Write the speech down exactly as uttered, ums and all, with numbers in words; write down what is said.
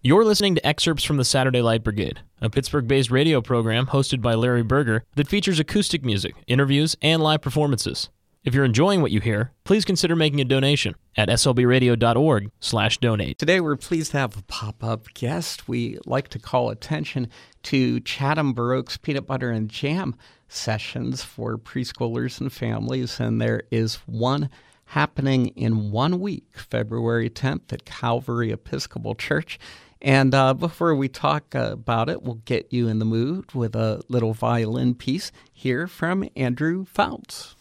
You're listening to excerpts from the Saturday Light Brigade, a Pittsburgh-based radio program hosted by Larry Berger that features acoustic music, interviews, and live performances. If you're enjoying what you hear, please consider making a donation at s l b radio dot org slash donate. Today we're pleased to have a pop-up guest. We like to call attention to Chatham Baroque's Peanut Butter and Jam sessions for preschoolers and families, and there is one happening in one week, February tenth at Calvary Episcopal Church. And uh, before we talk uh, about it, we'll get you in the mood with a little violin piece here from Andrew Fouts.